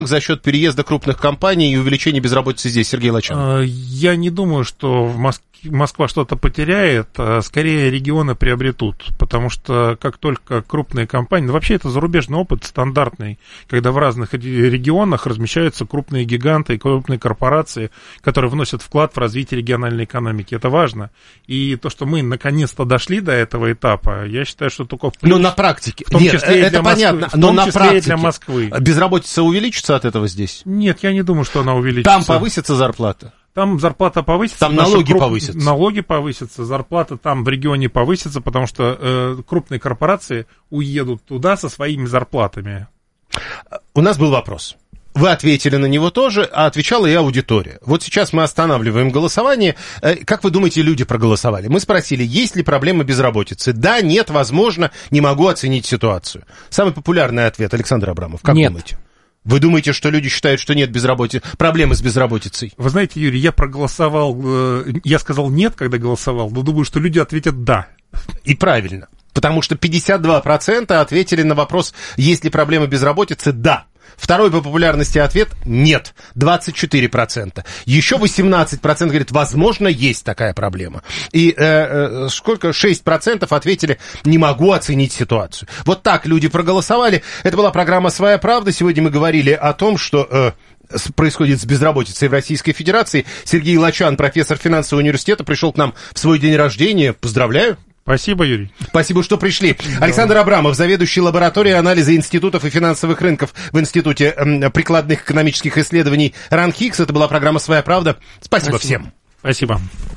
за счет переезда крупных компаний и увеличения безработицы здесь, Сергей Лачан? Я не думаю, что Москва что-то потеряет, а скорее регионы приобретут, потому что как только крупные компании, вообще это зарубежный опыт стандартный, когда в разных регионах размещаются крупные гиганты и крупные корпорации, которые вносят вклад в развитие региональной экономики. Это важно. И то, что мы наконец-то дошли до этого этапа, я считаю, что только в плюс. Но на практике. В том числе и для Москвы. Понятно, но на практике для Москвы. Безработица увеличится от этого здесь? Нет, я не думаю, что она увеличится. Там повысится зарплата? Там зарплата повысится. Там налоги повысятся. Налоги повысятся, зарплата там в регионе повысится, потому что крупные корпорации уедут туда со своими зарплатами. У нас был вопрос. Вы ответили на него тоже, а отвечала и аудитория. Вот сейчас мы останавливаем голосование. Как вы думаете, люди проголосовали? Мы спросили, есть ли проблема безработицы? Да, нет, возможно, не могу оценить ситуацию. Самый популярный ответ, Александр Абрамов, как думаете? Вы думаете, что люди считают, что нет проблемы с безработицей? Вы знаете, Юрий, я проголосовал, я сказал нет, когда голосовал, но думаю, что люди ответят да. И правильно, потому что 52% ответили на вопрос, есть ли проблема безработицы, да. Второй по популярности ответ – нет, 24%. Еще 18% говорит, возможно, есть такая проблема. И 6% ответили, не могу оценить ситуацию. Вот так люди проголосовали. Это была программа «Своя правда». Сегодня мы говорили о том, что происходит с безработицей в Российской Федерации. Сергей Лачан, профессор финансового университета, пришел к нам в свой день рождения. Поздравляю. Спасибо, Юрий. Спасибо, что пришли. Александр Абрамов, заведующий лабораторией анализа институтов и финансовых рынков в Институте прикладных экономических исследований РАНХИКС. Это была программа «Своя правда». Спасибо всем. Спасибо.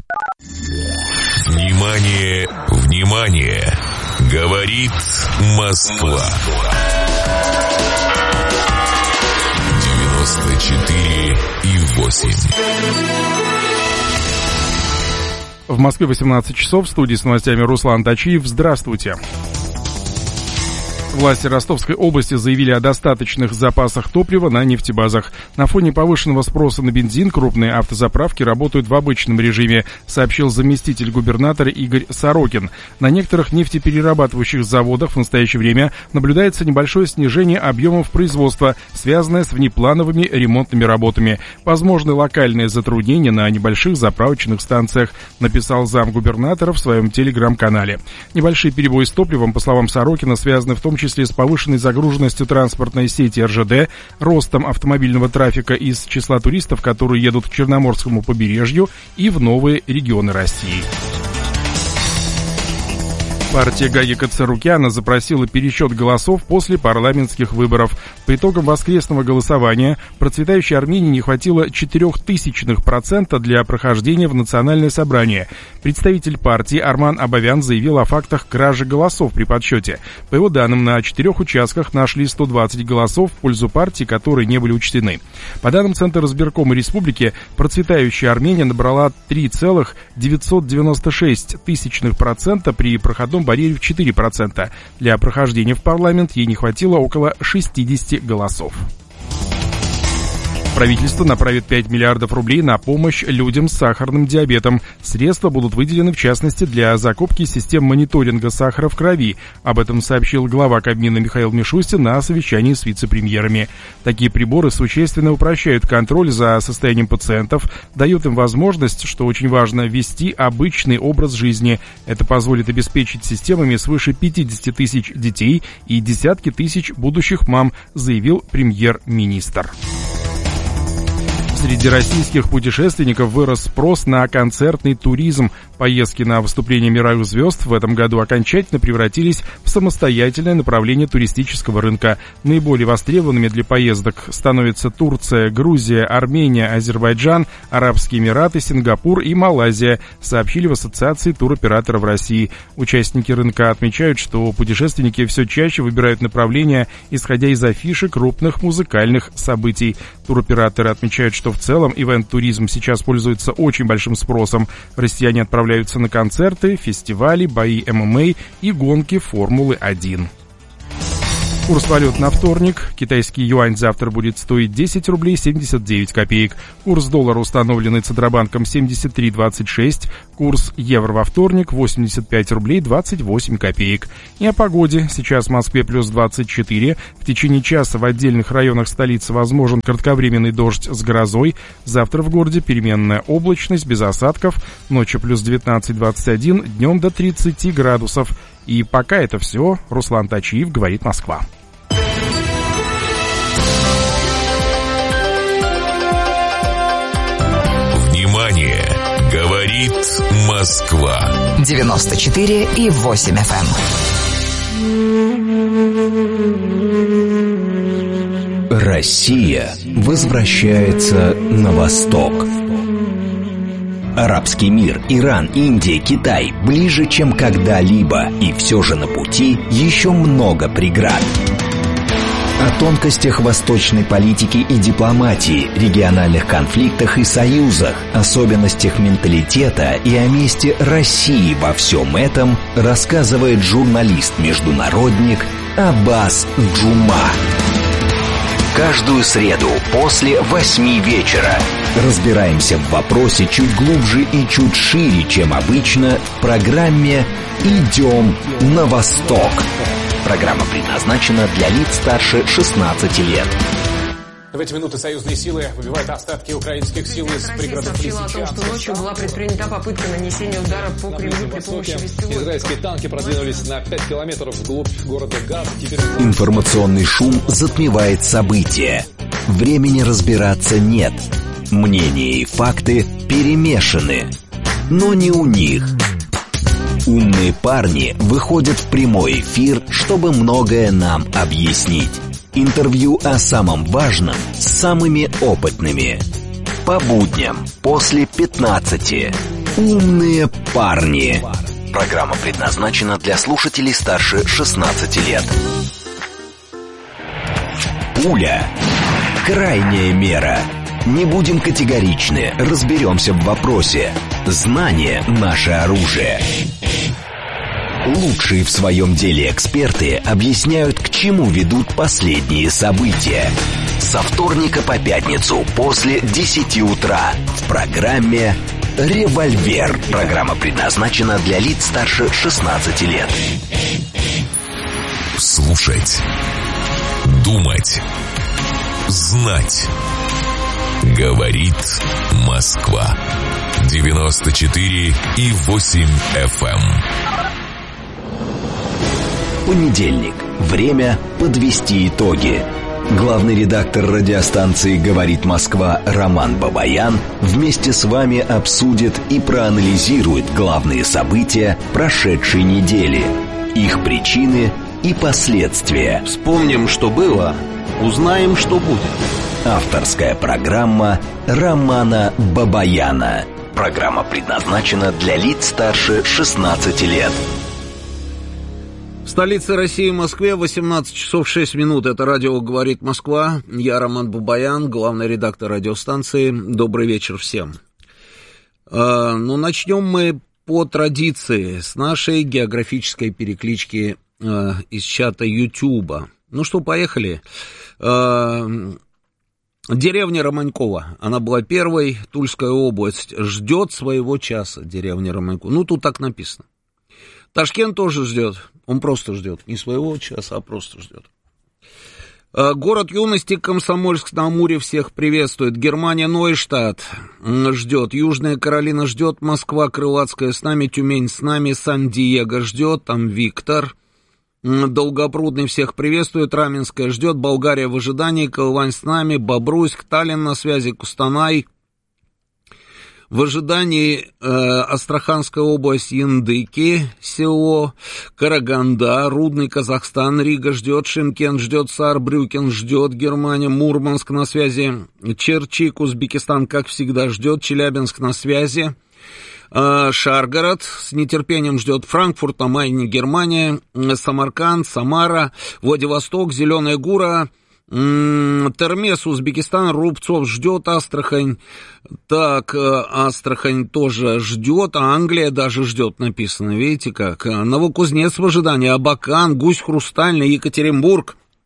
Внимание, внимание! Говорит Москва. 94,8. В Москве 18 часов, в студии с новостями Руслан Тачиев. Здравствуйте. Власти Ростовской области заявили о достаточных запасах топлива на нефтебазах. На фоне повышенного спроса на бензин крупные автозаправки работают в обычном режиме, сообщил заместитель губернатора Игорь Сорокин. На некоторых нефтеперерабатывающих заводах в настоящее время наблюдается небольшое снижение объемов производства, связанное с внеплановыми ремонтными работами. Возможны локальные затруднения на небольших заправочных станциях, написал замгубернатора в своем телеграм-канале. Небольшие перебои с топливом, по словам Сорокина, связаны в том числе с повышенной загруженностью транспортной сети РЖД, ростом автомобильного трафика из числа туристов, которые едут к Черноморскому побережью и в новые регионы России. Партия Гагика Царукяна запросила пересчет голосов после парламентских выборов. По итогам воскресного голосования процветающей Армении не хватило 0,04% для прохождения в национальное собрание. Представитель партии Арман Абовян заявил о фактах кражи голосов при подсчете. По его данным, на 4 участках нашли 120 голосов в пользу партии, которые не были учтены. По данным Центра избиркома республики, процветающая Армения набрала 3,996% при проходном барьере в 4%. Для прохождения в парламент ей не хватило около 60 голосов. Правительство направит 5 миллиардов рублей на помощь людям с сахарным диабетом. Средства будут выделены, в частности, для закупки систем мониторинга сахара в крови. Об этом сообщил глава Кабмина Михаил Мишустин на совещании с вице-премьерами. Такие приборы существенно упрощают контроль за состоянием пациентов, дают им возможность, что очень важно, вести обычный образ жизни. Это позволит обеспечить системами свыше 50 тысяч детей и десятки тысяч будущих мам, заявил премьер-министр. Среди российских путешественников вырос спрос на концертный туризм. Поездки на выступления мировых звезд в этом году окончательно превратились в самостоятельное направление туристического рынка. Наиболее востребованными для поездок становятся Турция, Грузия, Армения, Азербайджан, Арабские Эмираты, Сингапур и Малайзия, сообщили в Ассоциации туроператоров России. Участники рынка отмечают, что путешественники все чаще выбирают направления, исходя из афиши крупных музыкальных событий. Туроператоры отмечают, что в целом ивент-туризм сейчас пользуется очень большим спросом. Россияне отправляются на концерты, фестивали, бои ММА и гонки Формулы-1. Курс валют на вторник. Китайский юань завтра будет стоить 10 рублей 79 копеек. Курс доллара, установленный Центробанком, 73,26. Курс евро во вторник 85 рублей 28 копеек. И о погоде. Сейчас в Москве плюс 24. В течение часа в отдельных районах столицы возможен кратковременный дождь с грозой. Завтра в городе переменная облачность без осадков. Ночью плюс 19-21, днем до 30 градусов. И пока это все. Руслан Тачиев, говорит Москва. Внимание! Говорит Москва. 94,8 FM. Россия возвращается на восток. Арабский мир, Иран, Индия, Китай ближе, чем когда-либо, и все же на пути еще много преград. О тонкостях восточной политики и дипломатии, региональных конфликтах и союзах, особенностях менталитета и о месте России во всем этом рассказывает журналист-международник Аббас Джума. Каждую среду после 8 вечера разбираемся в вопросе чуть глубже и чуть шире, чем обычно, в программе «Идем на восток». Программа предназначена для лиц старше 16 лет. В эти минуты союзные силы выбивают остатки украинских сил из пригородов Лисичанска. Сообщила о том, что ночью была предпринята попытка нанесения удара по Кремлю при помощи беспилотников. Израильские танки продвинулись на 5 километров вглубь города Газа. Информационный шум затмевает события. Времени разбираться нет. Мнения и факты перемешаны. Но не у них. Умные парни выходят в прямой эфир, чтобы многое нам объяснить. Интервью о самом важном с самыми опытными. По будням после 15. Умные парни. Программа предназначена для слушателей старше 16 лет. Пуля. Крайняя мера. Не будем категоричны, разберемся в вопросе. Знание – наше оружие. Лучшие в своем деле эксперты объясняют, к чему ведут последние события. Со вторника по пятницу после 10 утра в программе «Револьвер». Программа предназначена для лиц старше 16 лет. Слушать. Думать. Знать. Говорит Москва. 94,8 FM. Понедельник. Время подвести итоги. Главный редактор радиостанции «Говорит Москва» Роман Бабаян вместе с вами обсудит и проанализирует главные события прошедшей недели, их причины и последствия. Вспомним, что было, узнаем, что будет. Авторская программа Романа Бабаяна. Программа предназначена для лиц старше 16 лет. В столице России, Москве, 18 часов 6 минут. Это радио «Говорит Москва». Я Роман Бабаян, главный редактор радиостанции. Добрый вечер всем. Ну, начнем мы по традиции с нашей географической переклички из чата Ютуба. Ну что, поехали. Деревня Романькова, она была первой, Тульская область, ждет своего часа, деревня Романькова. Ну, тут так написано. Ташкент тоже ждет, он просто ждет, не своего часа, а просто ждет. Город юности Комсомольск-на-Амуре всех приветствует. Германия, Нойштадт ждет. Южная Каролина ждет. Москва, Крылатская с нами. Тюмень с нами. Сан-Диего ждет. Там Виктор. Долгопрудный всех приветствует. Раменская ждет. Болгария в ожидании. Колывань с нами. Бобруйск, Таллин на связи. Кустанай в ожидании. Астраханская область, Яндыки, село, Караганда, Рудный, Казахстан, Рига ждет, Шымкент ждет, Саарбрюкен ждет, Германия, Мурманск на связи, Черчик, Узбекистан, как всегда, ждет, Челябинск на связи, Шаргород с нетерпением ждет, Франкфурт на Майне, Германия, Самарканд, Самара, Владивосток, Зеленая Гура, Термес, Узбекистан, Рубцов ждет, Астрахань, так, Астрахань тоже ждет, а Англия даже ждет, написано, видите как, Новокузнецк в ожидании, Абакан, Гусь Хрустальный, Екатеринбург,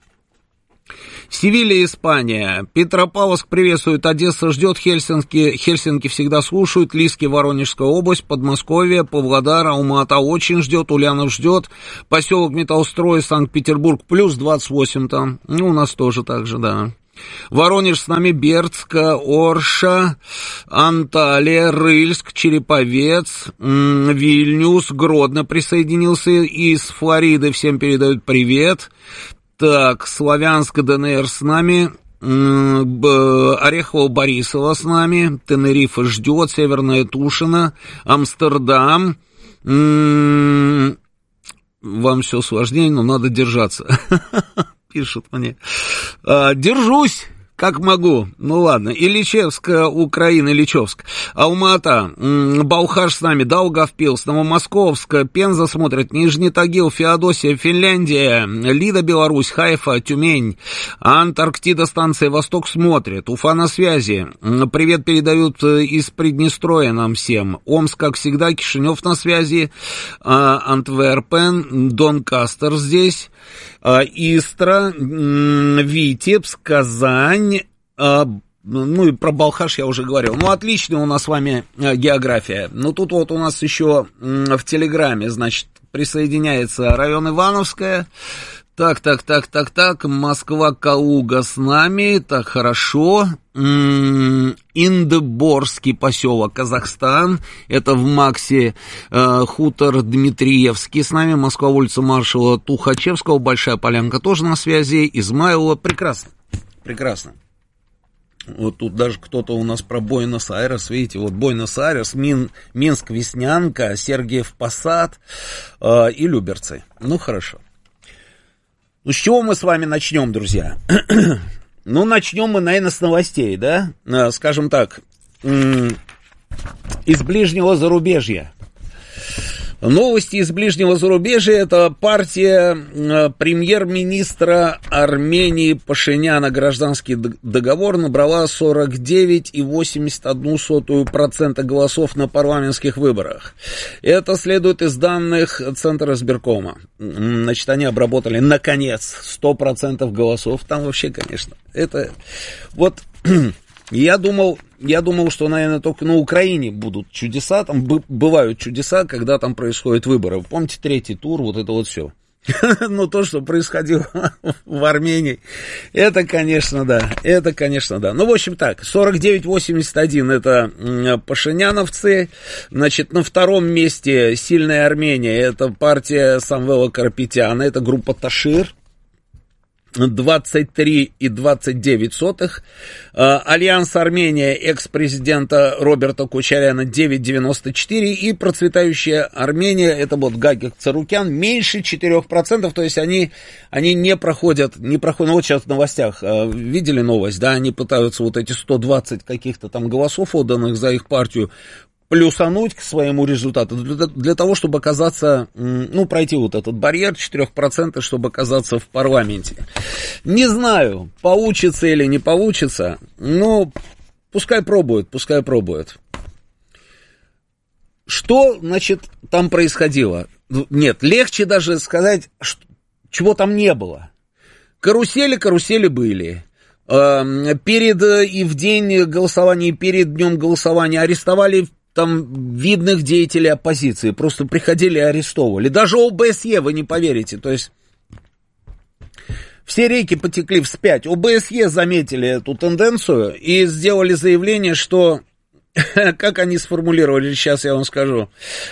Севилья, Испания. Петропавловск приветствует, Одесса ждет, Хельсинки всегда слушают, Лиски, Воронежская область, Подмосковье, Павлодар, Алма-Ата очень ждет, Ульянов ждет, поселок Металлстрой, Санкт-Петербург, плюс 28 там, ну, у нас тоже так же, да. Воронеж с нами, Бердск, Орша, Анталия, Рыльск, Череповец, Вильнюс, Гродно присоединился, из Флориды всем передают привет. Так, Славянск, ДНР с нами, Орехово-Борисово с нами, Тенерифе ждет, Северная Тушина, Амстердам. Вам все сложнее, но надо держаться. Пишут мне. Держусь, как могу. Ну ладно. Ильичевск, Украина, Ильичевск. Алма-Ата, Балхаш с нами, Даугавпилс, Новомосковск, Пенза смотрит, Нижний Тагил, Феодосия, Финляндия, Лида, Беларусь, Хайфа, Тюмень, Антарктида, станция Восток смотрит, Уфа на связи. Привет передают из Приднестровья нам всем. Омск, как всегда, Кишинев на связи, Антверпен, Донкастер здесь. Истра, Витебск, Казань, ну и про Балхаш я уже говорил. Ну, отличная у нас с вами география. Ну, тут вот у нас еще в Телеграме, значит, присоединяется район Ивановская. Так, Москва, Калуга с нами, так, хорошо. Индеборский поселок, Казахстан, это в Максе, хутор Дмитриевский с нами, Москва, улица маршала Тухачевского, Большая Полянка тоже на связи, Измайлова, прекрасно. Вот тут даже кто-то у нас про Буэнос-Айрес, видите, вот Буэнос-Айрес, Минск, Веснянка, Сергиев Посад и Люберцы. Ну, хорошо. Ну, с чего мы с вами начнем, друзья? Ну, начнем мы, наверное, с новостей, да? Скажем так, из ближнего зарубежья. Новости из ближнего зарубежья – это партия премьер-министра Армении Пашиняна. Гражданский договор набрала 49,81% голосов на парламентских выборах. Это следует из данных Центра избиркома. Значит, они обработали, наконец, 100% голосов. Там вообще, конечно, это вот... Я думал, что, наверное, только на Украине будут чудеса, там бывают чудеса, когда там происходят выборы. Вы помните, третий тур, вот это вот все. Но то, что происходило в Армении, это, конечно, да. Ну, в общем так, 49,81 это пашиняновцы. Значит, на втором месте сильная Армения, это партия Самвела Карапетяна, это группа Ташир. 23,29. Альянс Армения экс-президента Роберта Кочаряна 9,94. И процветающая Армения, это вот Гагик Царукян, меньше 4%. То есть они не проходят. Ну, вот сейчас в новостях видели новость, да, они пытаются вот эти 120 каких-то там голосов, отданных за их партию, плюсануть к своему результату, для того, чтобы оказаться, ну, пройти вот этот барьер 4%, чтобы оказаться в парламенте. Не знаю, получится или не получится, но пускай пробуют. Что, значит, там происходило? Нет, легче даже сказать, чего там не было. Карусели были. Перед и в день голосования, и перед днем голосования арестовали там видных деятелей оппозиции, просто приходили и арестовывали. Даже ОБСЕ, вы не поверите, то есть все реки потекли вспять. ОБСЕ заметили эту тенденцию и сделали заявление, что, как они сформулировали, сейчас я вам скажу,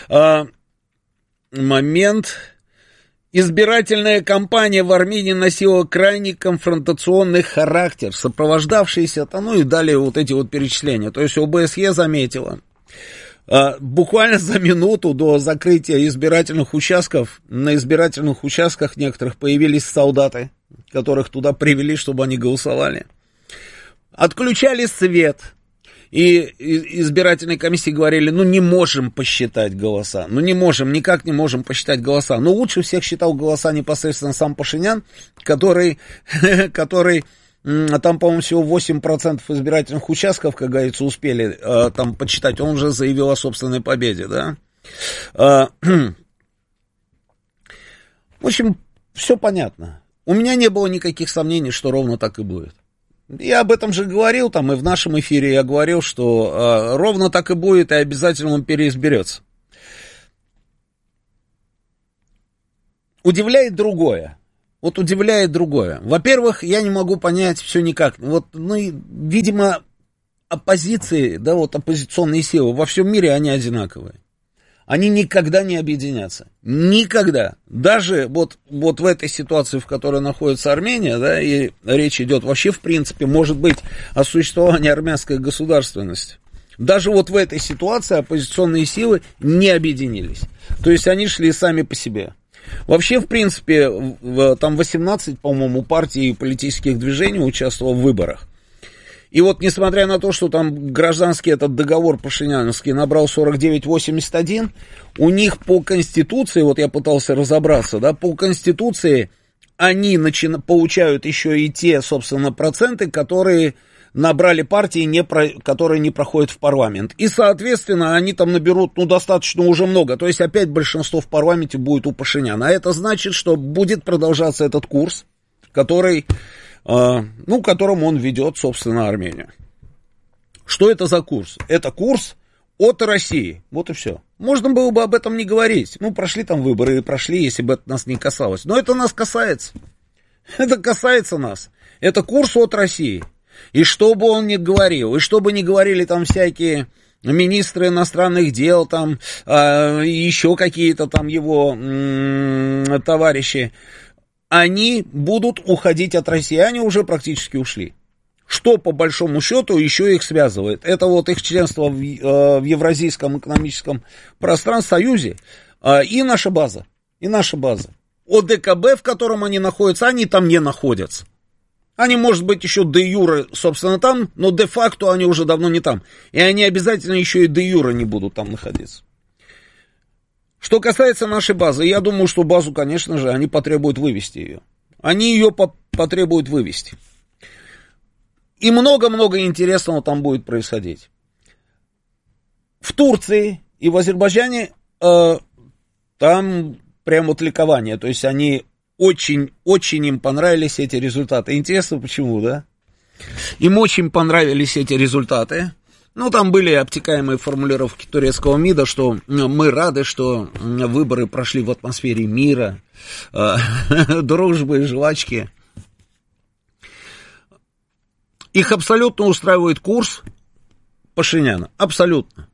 избирательная кампания в Армении носила крайне конфронтационный характер, сопровождавшийся, ну и далее вот эти вот перечисления. То есть ОБСЕ заметила. Буквально за минуту до закрытия избирательных участков, на избирательных участках некоторых появились солдаты, которых туда привели, чтобы они голосовали. Отключали свет. И избирательные комиссии говорили, ну не можем посчитать голоса, никак не можем посчитать голоса. Но лучше всех считал голоса непосредственно сам Пашинян, который там, по-моему, всего 8% избирательных участков, как говорится, успели там подсчитать. Он уже заявил о собственной победе, да. В общем, все понятно. у меня не было никаких сомнений, что ровно так и будет. Я об этом же говорил, там, и в нашем эфире я говорил, что ровно так и будет, и обязательно он переизберется. Удивляет другое. Вот удивляет другое. Во-первых, я не могу понять все никак. Вот, видимо, оппозиции, да, вот оппозиционные силы во всем мире, они одинаковые. Они никогда не объединятся. Никогда. Даже вот в этой ситуации, в которой находится Армения, да, и речь идет вообще, в принципе, может быть, о существовании армянской государственности. Даже вот в этой ситуации оппозиционные силы не объединились. То есть они шли сами по себе. Вообще, в принципе, там 18, по-моему, партий и политических движений участвовало в выборах. И вот, несмотря на то, что там гражданский этот договор пашиняновский набрал 49-81, у них по Конституции, вот я пытался разобраться, да, по Конституции они получают еще и те, собственно, проценты, которые набрали партии, которые не проходят в парламент. И, соответственно, они там наберут, достаточно уже много. То есть, опять большинство в парламенте будет у Пашиняна. А это значит, что будет продолжаться этот курс, которым он ведет, собственно, Армению. Что это за курс? Это курс от России. Вот и все. Можно было бы об этом не говорить. Прошли там выборы и прошли, если бы это нас не касалось. Но это нас касается. Это касается нас. Это курс от России. И что бы он ни говорил, и что бы ни говорили там всякие министры иностранных дел, там, еще какие-то там его товарищи, они будут уходить от России, они уже практически ушли. Что, по большому счету, еще их связывает? Это вот их членство в Евразийском экономическом пространстве, Союзе, и наша база. ОДКБ, в котором они находятся, они там не находятся. Они, может быть, еще де-юре, собственно, там, но де-факто они уже давно не там. И они обязательно еще и де-юре не будут там находиться. Что касается нашей базы, я думаю, что базу, конечно же, они потребуют вывести ее. Они ее потребуют вывести. И много-много интересного там будет происходить. В Турции и в Азербайджане там прям вот ликование. То есть они очень им понравились эти результаты. Интересно, почему, да? Им очень понравились эти результаты. Там были обтекаемые формулировки турецкого МИДа, что мы рады, что выборы прошли в атмосфере мира, дружбы и жвачки. Их абсолютно устраивает курс Пашиняна. Абсолютно.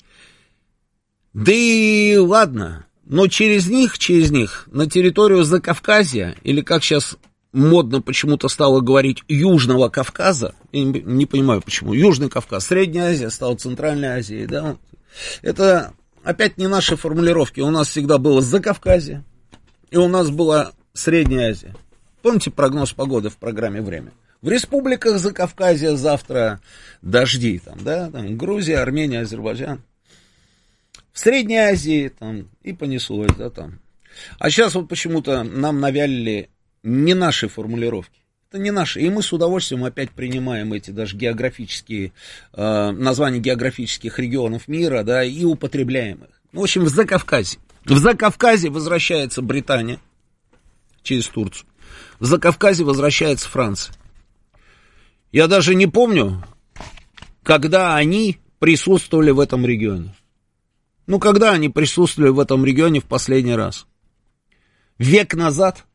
Да и ладно, но через них на территорию Закавказья, или как сейчас модно почему-то стало говорить Южного Кавказа, я не понимаю почему, Южный Кавказ, Средняя Азия стала Центральной Азией, да, это опять не наши формулировки, у нас всегда было Закавказье, и у нас была Средняя Азия. Помните прогноз погоды в программе «Время»? В республиках Закавказья завтра дожди, там Грузия, Армения, Азербайджан. В Средней Азии там и понеслось, да, там. А сейчас вот почему-то нам навялили не наши формулировки. Это не наши. И мы с удовольствием опять принимаем эти даже географические, названия географических регионов мира, да, и употребляем их. В общем, в Закавказье. В Закавказье возвращается Британия через Турцию. В Закавказье возвращается Франция. Я даже не помню, когда они присутствовали в этом регионе. Когда они присутствовали в этом регионе в последний раз? Век назад?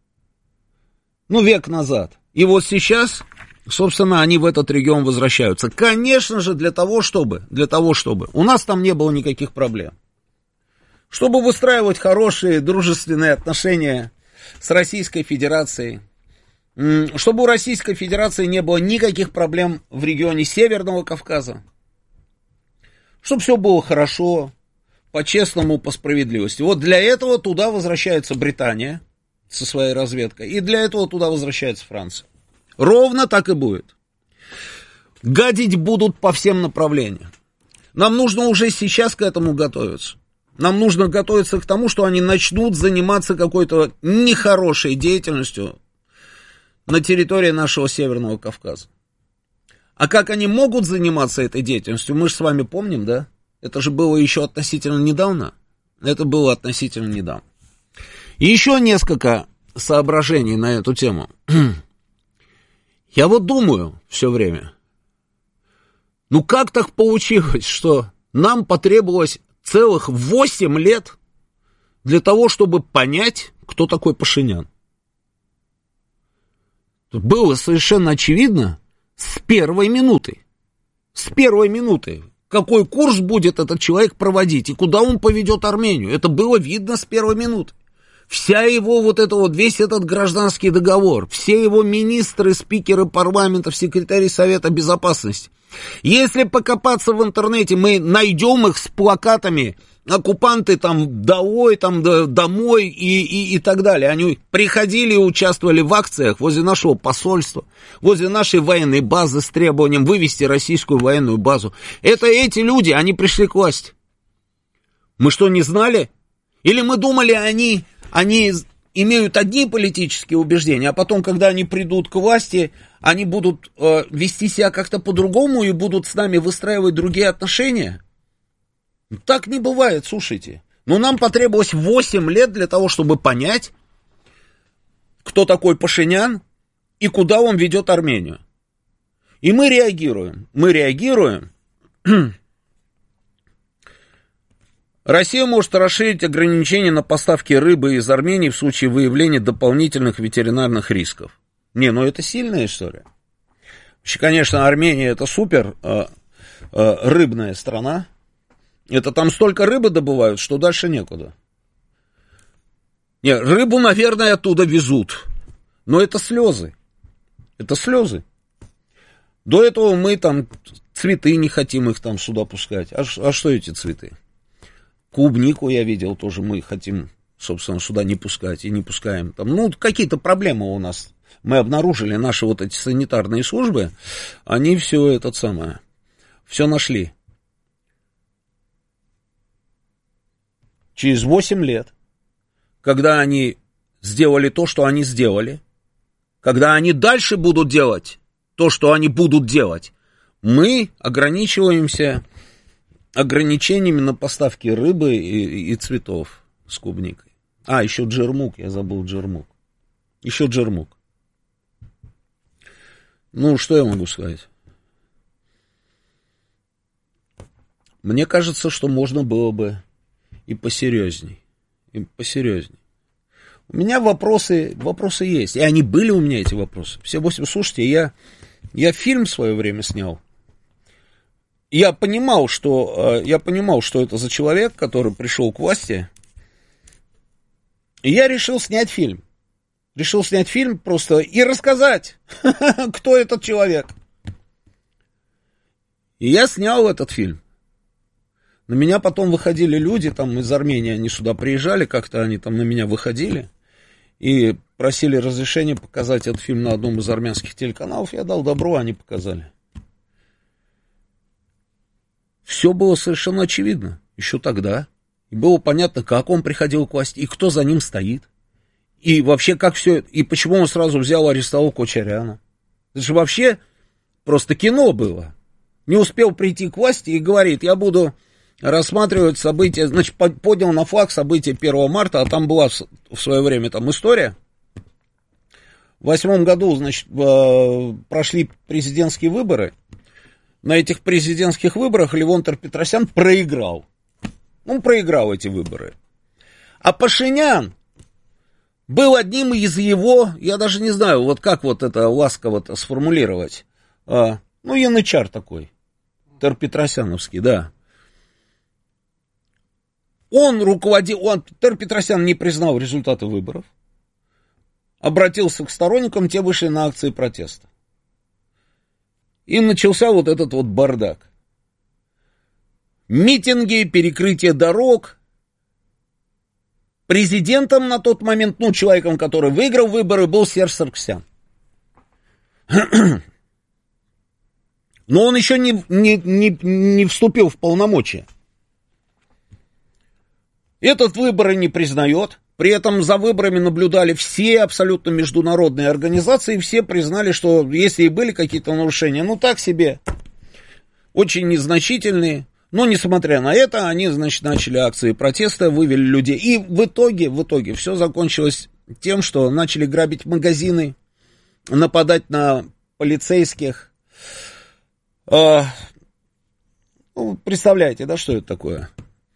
Век назад. И вот сейчас, собственно, они в этот регион возвращаются. Конечно же, для того, чтобы у нас там не было никаких проблем. Чтобы выстраивать хорошие, дружественные отношения с Российской Федерацией. Чтобы у Российской Федерации не было никаких проблем в регионе Северного Кавказа. Чтобы все было хорошо, по-честному, по справедливости. Вот для этого туда возвращается Британия со своей разведкой, и для этого туда возвращается Франция. Ровно так и будет. Гадить будут по всем направлениям. Нам нужно уже сейчас к этому готовиться. Нам нужно готовиться к тому, что они начнут заниматься какой-то нехорошей деятельностью на территории нашего Северного Кавказа. А как они могут заниматься этой деятельностью, мы же с вами помним, да? Это же было еще относительно недавно. И еще несколько соображений на эту тему. Я вот думаю все время, ну как так получилось, что нам потребовалось целых 8 лет для того, чтобы понять, кто такой Пашинян? Было совершенно очевидно с первой минуты. С первой минуты. Какой курс будет этот человек проводить и куда он поведет Армению. Это было видно с первой минуты. Вся его вот это вот, весь этот гражданский договор, все его министры, спикеры парламентов, секретари Совета Безопасности. Если покопаться в интернете, мы найдем их с плакатами «Оккупанты там долой, там домой» и так далее. Они приходили и участвовали в акциях возле нашего посольства, возле нашей военной базы с требованием вывести российскую военную базу. Это эти люди, они пришли к власти. Мы что, не знали? Или мы думали, они имеют одни политические убеждения, а потом, когда они придут к власти, они будут вести себя как-то по-другому и будут с нами выстраивать другие отношения? Так не бывает, слушайте. Но нам потребовалось 8 лет для того, чтобы понять, кто такой Пашинян и куда он ведет Армению. И мы реагируем. Россия может расширить ограничения на поставки рыбы из Армении в случае выявления дополнительных ветеринарных рисков. Это сильная история. Вообще, конечно, Армения это супер рыбная страна. Это там столько рыбы добывают, что дальше некуда. Рыбу, наверное, оттуда везут. Но это слезы. Это слезы. До этого мы там цветы не хотим их там сюда пускать. А что эти цветы? Клубнику я видел тоже, мы хотим, собственно, сюда не пускать и не пускаем. Там, какие-то проблемы у нас. Мы обнаружили, наши вот эти санитарные службы, они все все нашли. Через 8 лет, когда они сделали то, что они сделали, когда они дальше будут делать то, что они будут делать, мы ограничиваемся ограничениями на поставки рыбы и цветов с клубникой. Еще джермук, я забыл джермук. Еще джермук. Что я могу сказать? Мне кажется, что можно было бы и посерьезней. У меня вопросы есть. И они были у меня, эти вопросы. Все 8. Слушайте, я фильм в свое время снял. Я понимал, что это за человек, который пришел к власти. И я решил снять фильм. Просто и рассказать, кто этот человек. И я снял этот фильм. На меня потом выходили люди, там из Армении, они сюда приезжали, как-то они там на меня выходили и просили разрешения показать этот фильм на одном из армянских телеканалов. Я дал добро, они показали. Все было совершенно очевидно еще тогда. И было понятно, как он приходил к власти, и кто за ним стоит. И вообще, как все, и почему он сразу взял, арестовал Кочаряна. Это же вообще просто кино было. Не успел прийти к власти и говорит, я буду рассматривать события, значит, поднял на флаг события 1 марта, а там была в свое время там история. В 2008 году, значит, прошли президентские выборы. На этих президентских выборах Левон Тер-Петросян проиграл. Он проиграл эти выборы. А Пашинян был одним из его, я даже не знаю, вот как вот это ласково-то сформулировать. Янычар такой, Тер-Петросяновский, да. Он руководил, Тер-Петросян не признал результаты выборов, обратился к сторонникам, те вышли на акции протеста. И начался вот этот вот бардак. Митинги, перекрытие дорог. Президентом на тот момент, человеком, который выиграл выборы, был Серж Сарксян. Но он еще не вступил в полномочия. Этот выборы не признает. При этом за выборами наблюдали все абсолютно международные организации. Все признали, что если и были какие-то нарушения, так себе. Очень незначительные. Но, несмотря на это, они, значит, начали акции протеста, вывели людей. И в итоге все закончилось тем, что начали грабить магазины, нападать на полицейских. Представляете, да, что это такое?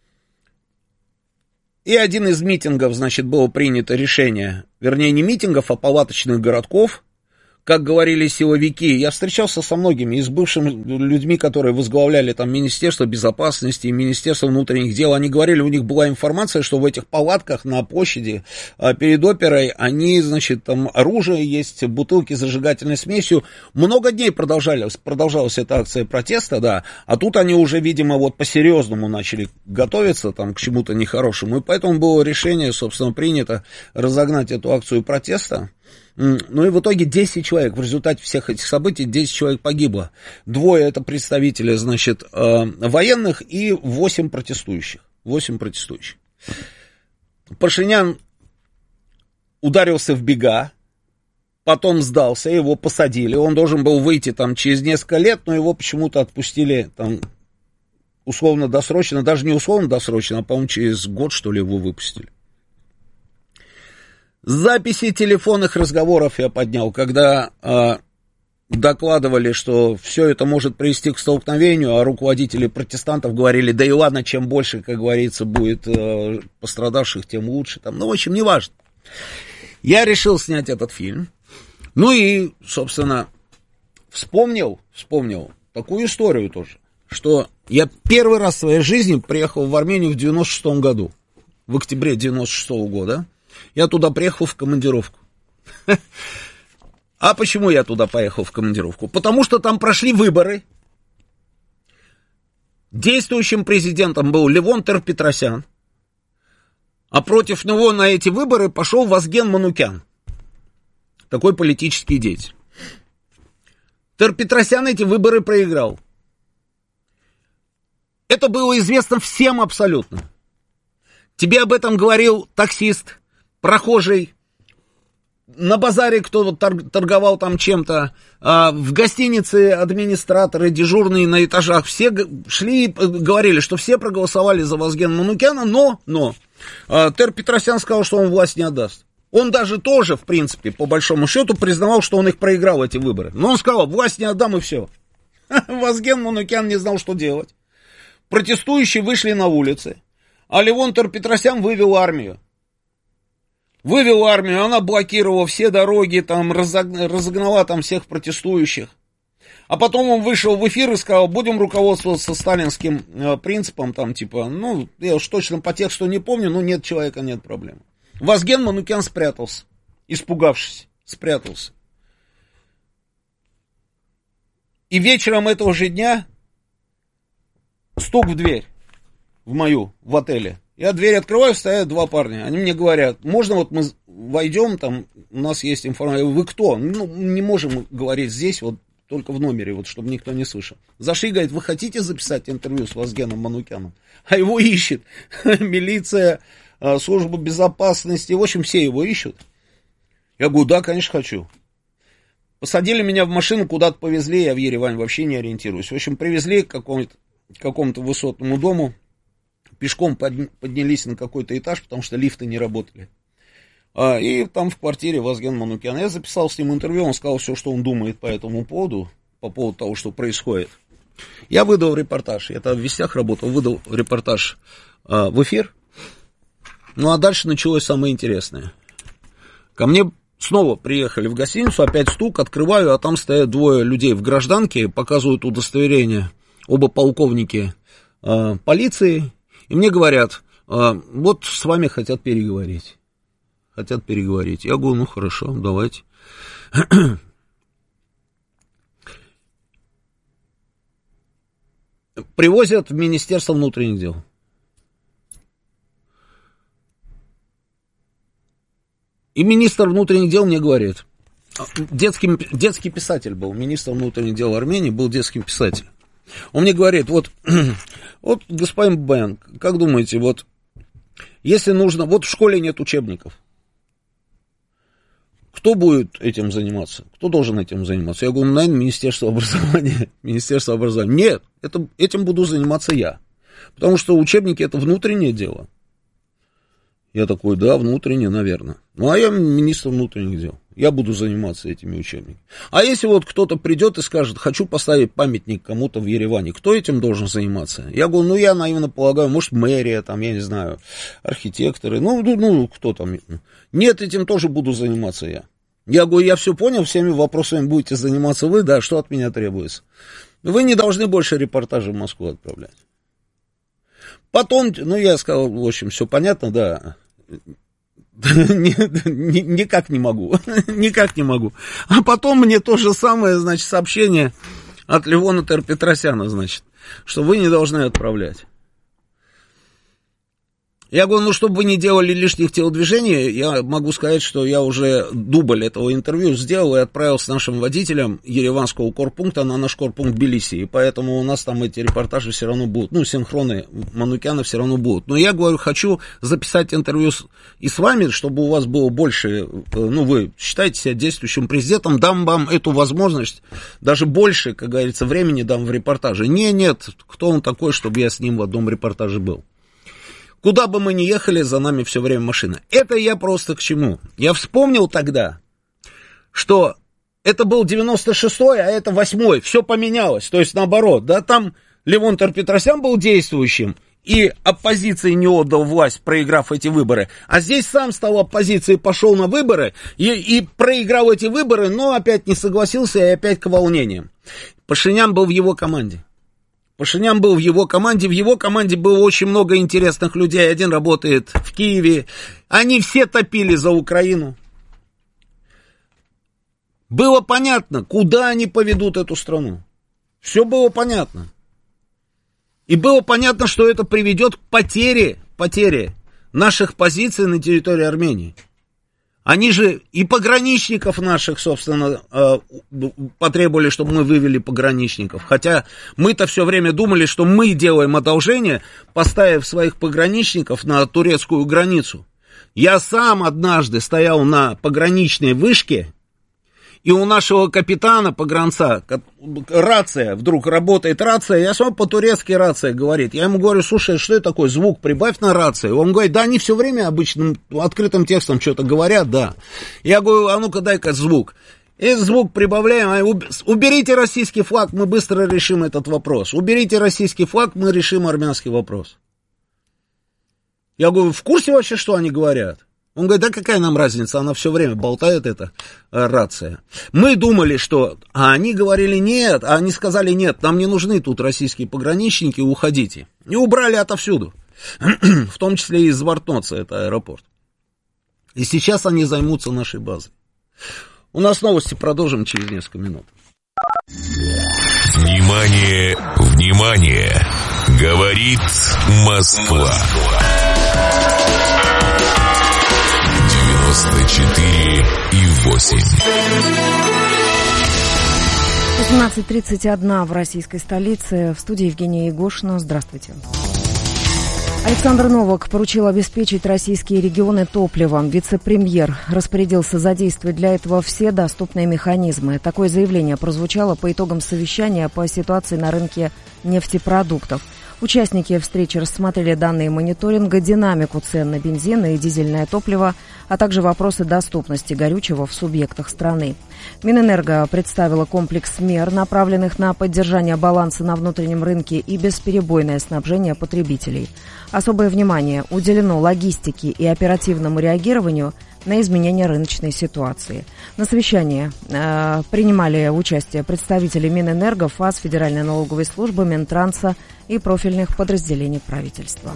И один из митингов, значит, было принято решение, вернее, не митингов, а палаточных городков, как говорили силовики. Я встречался со многими из бывшими людьми, которые возглавляли там Министерство безопасности и Министерство внутренних дел. Они говорили, у них была информация, что в этих палатках на площади перед оперой, они, значит, там оружие есть, бутылки с зажигательной смесью. Много дней продолжалась эта акция протеста, да, а тут они уже, видимо, вот по-серьезному начали готовиться там к чему-то нехорошему, и поэтому было решение, собственно, принято разогнать эту акцию протеста. Ну и в итоге 10 человек, в результате всех этих событий 10 человек погибло. 2 это представители, значит, военных и 8 протестующих. 8 протестующих. Пашинян ударился в бега, потом сдался, его посадили. Он должен был выйти там через несколько лет, но его почему-то отпустили там условно-досрочно, даже не условно-досрочно, а, по-моему, через год, что ли, его выпустили. Записи телефонных разговоров я поднял, когда докладывали, что все это может привести к столкновению, а руководители протестантов говорили, да и ладно, чем больше, как говорится, будет пострадавших, тем лучше. Там, ну, в общем, неважно. Я решил снять этот фильм. Ну и, собственно, вспомнил такую историю тоже, что я первый раз в своей жизни приехал в Армению в 96-м году, в октябре 96-го года. Я туда приехал в командировку. А почему я туда поехал в командировку? Потому что там прошли выборы. Действующим президентом был Левон Тер-Петросян. А против него на эти выборы пошел Вазген Манукян. Такой политический деятель. Тер-Петросян эти выборы проиграл. Это было известно всем абсолютно. Тебе об этом говорил таксист, прохожий, на базаре кто торговал там чем-то, в гостинице администраторы, дежурные на этажах, все шли и говорили, что все проголосовали за Вазгена Манукяна, но Тер-Петросян сказал, что он власть не отдаст. Он даже тоже, в принципе, по большому счету, признавал, что он их проиграл, эти выборы. Но он сказал, власть не отдам, и все. Вазген Манукян не знал, что делать. Протестующие вышли на улицы, а Левон Тер-Петросян вывел армию. Она блокировала все дороги, там, разогнала там всех протестующих. А потом он вышел в эфир и сказал, будем руководствоваться сталинским принципом, там, типа, ну, я уж точно по тексту не помню, но нет человека, нет проблем. Вазген Манукян спрятался, испугавшись, спрятался. И вечером этого же дня стук в дверь, в отеле. Я дверь открываю, стоят 2 парня. Они мне говорят, можно вот мы войдем, там у нас есть информация. Вы кто? Ну, не можем говорить здесь, вот только в номере, вот чтобы никто не слышал. Зашли, говорит, вы хотите записать интервью с Вазгеном Манукяном? А его ищет милиция, служба безопасности, в общем, все его ищут. Я говорю, да, конечно, хочу. Посадили меня в машину, куда-то повезли, я в Ереване вообще не ориентируюсь. В общем, привезли к какому-то высотному дому. Пешком поднялись на какой-то этаж, потому что лифты не работали. И там в квартире Вазген Манукян. Я записал с ним интервью, он сказал все, что он думает по этому поводу, по поводу того, что происходит. Я выдал репортаж, я там в Вестях работал, выдал репортаж в эфир. Ну а дальше началось самое интересное. Ко мне снова приехали в гостиницу, опять стук, открываю, а там стоят 2 людей в гражданке, показывают удостоверение, оба полковники полиции. И мне говорят, вот с вами хотят переговорить. Я говорю, ну хорошо, давайте. Привозят в Министерство внутренних дел. И министр внутренних дел мне говорит, детский писатель был, министр внутренних дел Армении был детским писателем. Он мне говорит, вот господин Бен, как думаете, вот, если нужно, вот в школе нет учебников, кто будет этим заниматься? Кто должен этим заниматься? Я говорю, наверное, Министерство образования. Нет, этим буду заниматься я, потому что учебники это внутреннее дело. Я такой, да, внутренне, наверное. Ну, а я министр внутренних дел. Я буду заниматься этими учебниками. А если вот кто-то придет и скажет, хочу поставить памятник кому-то в Ереване, кто этим должен заниматься? Я говорю, ну, я наивно полагаю, может, мэрия, там, я не знаю, архитекторы, ну, кто там. Нет, этим тоже буду заниматься я. Я говорю, я все понял, всеми вопросами будете заниматься вы, да, что от меня требуется? Вы не должны больше репортажи в Москву отправлять. Потом, ну, я сказал, в общем, все понятно, да. Никак не могу. Никак не могу. А потом мне то же самое, значит, сообщение от Левона Тер-Петросяна, значит, что вы не должны отправлять. Я говорю, ну, чтобы вы не делали лишних телодвижений, я могу сказать, что я уже дубль этого интервью сделал и отправил с нашим водителем ереванского корпункта на наш корпункт Тбилиси. И поэтому у нас там эти репортажи все равно будут, ну, синхроны Манукяна все равно будут. Но я говорю, хочу записать интервью и с вами, чтобы у вас было больше, ну, вы считаете себя действующим президентом, дам вам эту возможность, даже больше, как говорится, времени дам в репортаже. Нет, кто он такой, чтобы я с ним в одном репортаже был? Куда бы мы ни ехали, за нами все время машина. Это я просто к чему? Я вспомнил тогда, что это был 96-й, а это 8-й. Все поменялось. То есть наоборот, да, там Левон Тер-Петросян был действующим, и оппозиции не отдал власть, проиграв эти выборы. А здесь сам стал оппозицией, пошел на выборы и проиграл эти выборы, но опять не согласился и опять к волнениям. Пашинян был в его команде. В его команде было очень много интересных людей, один работает в Киеве, они все топили за Украину. Было понятно, куда они поведут эту страну, все было понятно. И было понятно, что это приведет к потере наших позиций на территории Армении. Они же и пограничников наших, собственно, потребовали, чтобы мы вывели пограничников. Хотя мы-то все время думали, что мы делаем одолжение, поставив своих пограничников на турецкую границу. Я сам однажды стоял на пограничной вышке, и у нашего капитана, погранца, рация, вдруг работает рация, я смотрю, по-турецки рация говорит. Я ему говорю, слушай, что это такое, звук прибавь на рации. Он говорит, да они все время обычным открытым текстом что-то говорят, да. Я говорю, а ну-ка дай-ка звук. И звук прибавляем, уберите российский флаг, мы быстро решим этот вопрос. Уберите российский флаг, мы решим армянский вопрос. Я говорю, в курсе вообще, что они говорят? Он говорит, да какая нам разница, она все время болтает, эта рация. Мы думали, что... А они говорили нет, а они сказали нет, нам не нужны тут российские пограничники, уходите. И убрали отовсюду, в том числе и из Звартноца, это аэропорт. И сейчас они займутся нашей базой. У нас новости, продолжим через несколько минут. Внимание, внимание! Говорит Москва. 94,8. 18:31 в российской столице. В студии Евгения Егошина. Здравствуйте. Александр Новак поручил обеспечить российские регионы топливом. Вице-премьер распорядился задействовать для этого все доступные механизмы. Такое заявление прозвучало по итогам совещания по ситуации на рынке нефтепродуктов. Участники встречи рассмотрели данные мониторинга, динамику цен на бензин и дизельное топливо, а также вопросы доступности горючего в субъектах страны. Минэнерго представила комплекс мер, направленных на поддержание баланса на внутреннем рынке и бесперебойное снабжение потребителей. Особое внимание уделено логистике и оперативному реагированию на изменения рыночной ситуации. На совещании принимали участие представители Минэнерго, ФАС, Федеральной налоговой службы, Минтранса и профильных подразделений правительства.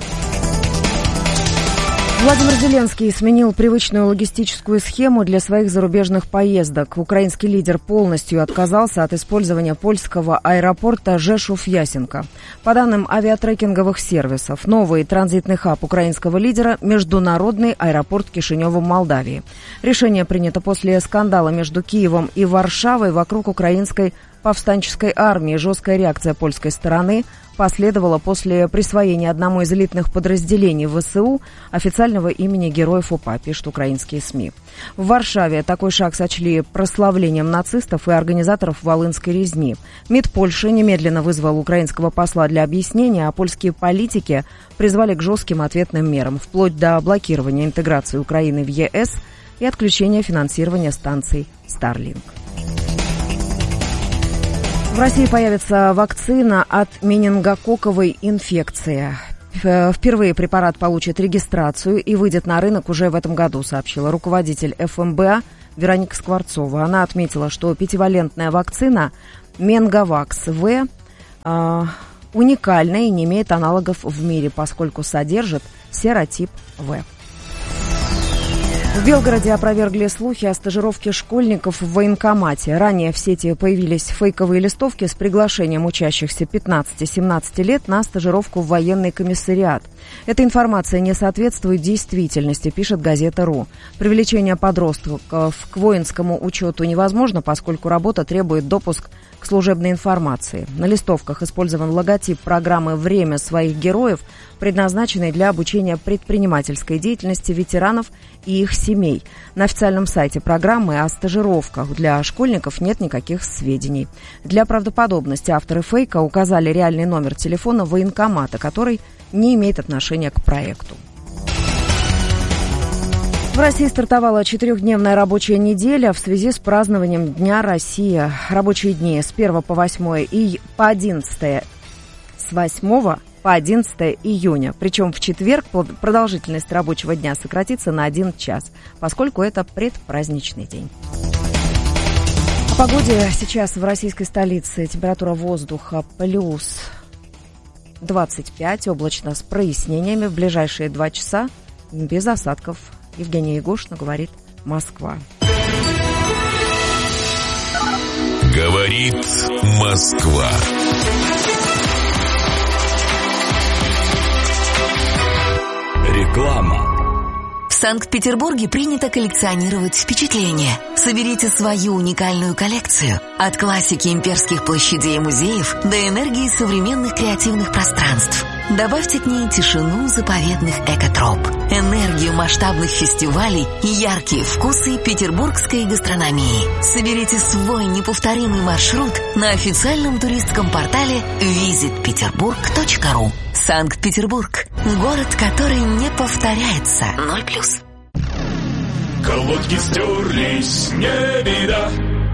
Владимир Зеленский сменил привычную логистическую схему для своих зарубежных поездок. Украинский лидер полностью отказался от использования польского аэропорта Жешув-Ясенко. По данным авиатрекинговых сервисов, новый транзитный хаб украинского лидера – международный аэропорт Кишинева в Молдавии. Решение принято после скандала между Киевом и Варшавой вокруг украинской повстанческой армии. Жесткая реакция польской стороны последовало после присвоения одному из элитных подразделений ВСУ официального имени Героев УПА, пишут украинские СМИ. В Варшаве такой шаг сочли прославлением нацистов и организаторов Волынской резни. МИД Польши немедленно вызвал украинского посла для объяснения, а польские политики призвали к жестким ответным мерам, вплоть до блокирования интеграции Украины в ЕС и отключения финансирования станций Starlink. В России появится вакцина от менингококковой инфекции. Впервые препарат получит регистрацию и выйдет на рынок уже в этом году, сообщила руководитель ФМБА Вероника Скворцова. Она отметила, что пятивалентная вакцина Менговакс-В уникальна и не имеет аналогов в мире, поскольку содержит серотип В. В Белгороде опровергли слухи о стажировке школьников в военкомате. Ранее в сети появились фейковые листовки с приглашением учащихся 15-17 лет на стажировку в военный комиссариат. Эта информация не соответствует действительности, пишет газета «Ру». Привлечение подростков к воинскому учету невозможно, поскольку работа требует допуск к служебной информации. На листовках использован логотип программы «Время своих героев», предназначенной для обучения предпринимательской деятельности ветеранов и их семей. На официальном сайте программы о стажировках для школьников нет никаких сведений. Для правдоподобности авторы фейка указали реальный номер телефона военкомата, который не имеет отношения к проекту. В России стартовала 4-дневная рабочая неделя в связи с празднованием Дня России. Рабочие дни с 1 по 8 и по 11, с 8 по 11 июня. Причем в четверг продолжительность рабочего дня сократится на 1 час, поскольку это предпраздничный день. О погоде сейчас в российской столице. Температура воздуха плюс 25, облачно с прояснениями. В ближайшие 2 часа без осадков. Евгения Егошина, говорит Москва. Говорит Москва. Реклама. В Санкт-Петербурге принято коллекционировать впечатления. Соберите свою уникальную коллекцию. От классики имперских площадей и музеев до энергии современных креативных пространств. Добавьте к ней тишину заповедных экотроп, энергию масштабных фестивалей и яркие вкусы петербургской гастрономии. Соберите свой неповторимый маршрут на официальном туристском портале visitpeterburg.ru. Санкт-Петербург. Город, который не повторяется. 0+. Колодки стерлись, не беда.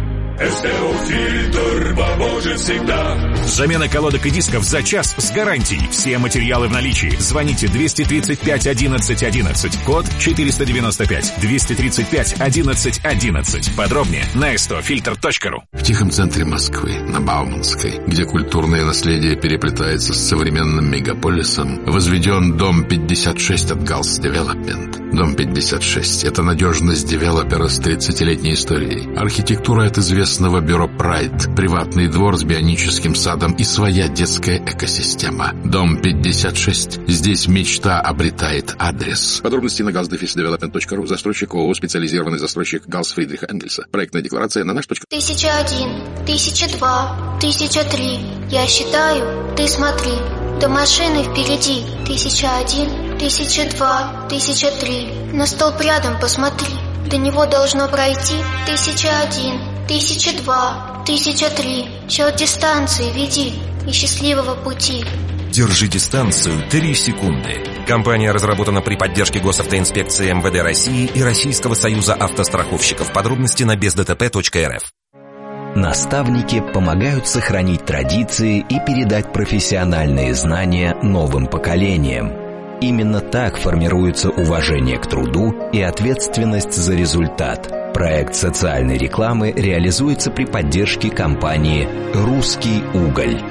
СТО-фильтр поможет всегда. Замена колодок и дисков за час с гарантией. Все материалы в наличии. Звоните 235 11 11. Код 495. 235 11 11. Подробнее на stofilter.ru. В тихом центре Москвы, на Бауманской, где культурное наследие переплетается с современным мегаполисом, возведен дом 56 от Галс Девелопмент. Дом 56 – это надежность девелопера с 30-летней историей. Архитектура от известного бюро Pride, приватный двор с бионическим садом и своя детская экосистема. Дом 56. Здесь мечта обретает адрес. Подробности на galsdevelopment.ru. Застройщик ООО «Специализированный застройщик Галс Фридриха Энгельса». Проектная декларация на наш. 1001, 1002, 1003. Я считаю, ты смотри. До машины впереди. 1001, 1002, 1003. На столб рядом посмотри. До него должно пройти 1001, 1002, 1003. Счет дистанции веди и счастливого пути. Держи дистанцию 3 секунды. Компания разработана при поддержке Госавтоинспекции МВД России и Российского союза автостраховщиков. Подробности на бездтп.рф. Наставники помогают сохранить традиции и передать профессиональные знания новым поколениям. Именно так формируется уважение к труду и ответственность за результат. Проект социальной рекламы реализуется при поддержке компании «Русский уголь».